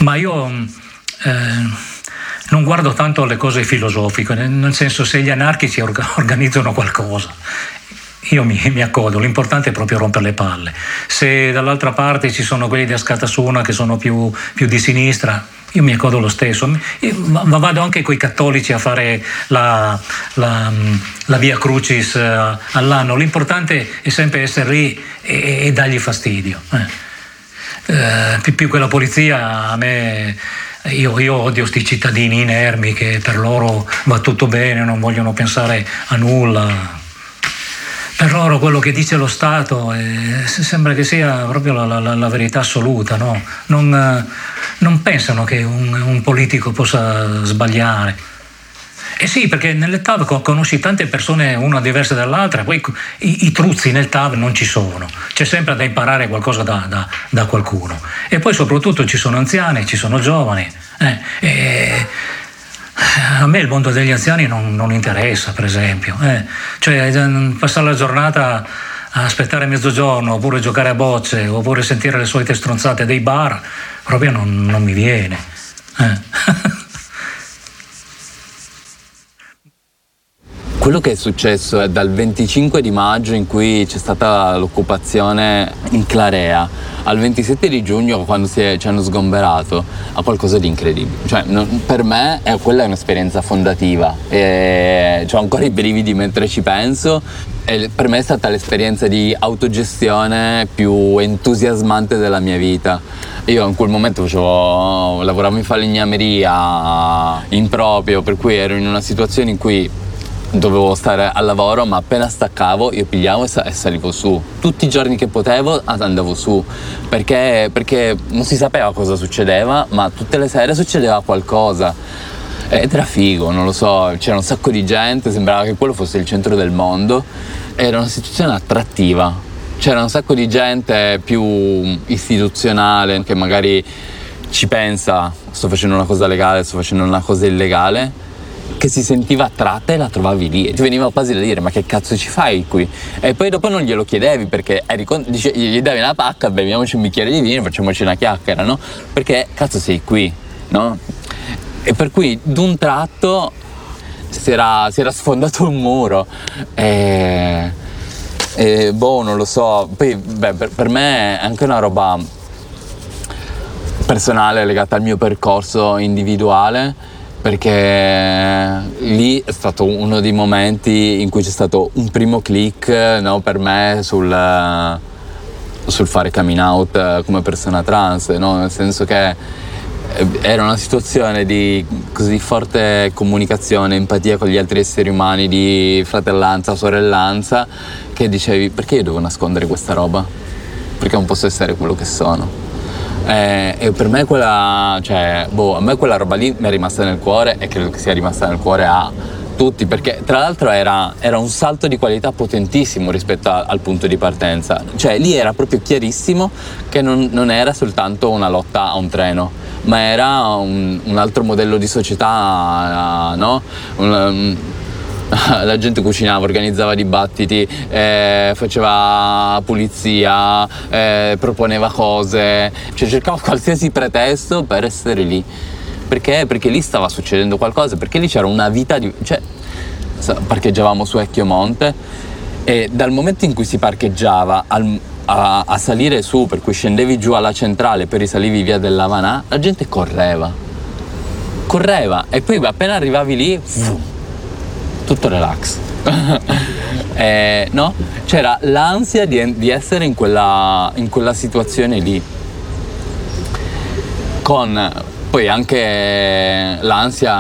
Ma io non guardo tanto alle cose filosofiche, nel senso, se gli anarchici organizzano qualcosa, io mi accodo, l'importante è proprio rompere le palle. Se dall'altra parte ci sono quelli di Askatasuna che sono più di sinistra, io mi accodo lo stesso, ma vado anche coi cattolici a fare la Via Crucis all'anno. L'importante è sempre essere lì e dargli fastidio. Più che la polizia, a me, io odio sti cittadini inermi che per loro va tutto bene, non vogliono pensare a nulla. Per loro quello che dice lo Stato sembra che sia proprio la verità assoluta, no? Non pensano che un politico possa sbagliare. Eh sì, perché nelle TAV conosci tante persone, una diversa dall'altra, poi i truzzi nel TAV non ci sono, c'è sempre da imparare qualcosa da qualcuno. E poi soprattutto ci sono anziani, ci sono giovani. A me il mondo degli anziani non interessa, per esempio. Cioè, passare la giornata a aspettare mezzogiorno, oppure giocare a bocce, oppure sentire le solite stronzate dei bar, proprio non mi viene. Quello che è successo è dal 25 di maggio, in cui c'è stata l'occupazione in Clarea, al 27 di giugno, quando ci hanno sgomberato, a qualcosa di incredibile. Cioè, per me quella è un'esperienza fondativa, e ho ancora i brividi mentre ci penso, e per me è stata l'esperienza di autogestione più entusiasmante della mia vita. Io in quel momento lavoravo in falegnameria in proprio, per cui ero in una situazione in cui dovevo stare al lavoro, ma appena staccavo io pigliavo e salivo su. Tutti i giorni che potevo andavo su, perché non si sapeva cosa succedeva, ma tutte le sere succedeva qualcosa. Ed era figo, non lo so, c'era un sacco di gente, sembrava che quello fosse il centro del mondo. Era una situazione attrattiva, c'era un sacco di gente più istituzionale che magari ci pensa: sto facendo una cosa legale, sto facendo una cosa illegale, che si sentiva attratta e la trovavi lì e ti veniva quasi da dire: ma che cazzo ci fai qui? E poi dopo non glielo chiedevi, perché gli davi una pacca, beviamoci un bicchiere di vino, facciamoci una chiacchiera, no? Perché cazzo sei qui, no? E per cui d'un tratto si era sfondato un muro e non lo so. Poi per me è anche una roba personale legata al mio percorso individuale, perché lì è stato uno dei momenti in cui c'è stato un primo click, no, per me sul fare coming out come persona trans, no? Nel senso che era una situazione di così forte comunicazione, empatia con gli altri esseri umani, di fratellanza, sorellanza, che dicevi: perché io devo nascondere questa roba? Perché non posso essere quello che sono? E per me a me quella roba lì mi è rimasta nel cuore, e credo che sia rimasta nel cuore a tutti, perché tra l'altro era un salto di qualità potentissimo rispetto al punto di partenza. Cioè lì era proprio chiarissimo che non era soltanto una lotta a un treno, ma era un altro modello di società, no? La gente cucinava, organizzava dibattiti, faceva pulizia, proponeva cose, cioè cercava qualsiasi pretesto per essere lì. Perché lì stava succedendo qualcosa, perché lì c'era una vita parcheggiavamo su Ecchiomonte, e dal momento in cui si parcheggiava a salire su, per cui scendevi giù alla centrale, poi risalivi via dell'Havanà, la gente correva, e poi appena arrivavi lì, tutto relax. No? C'era l'ansia di essere in quella situazione lì, con poi anche l'ansia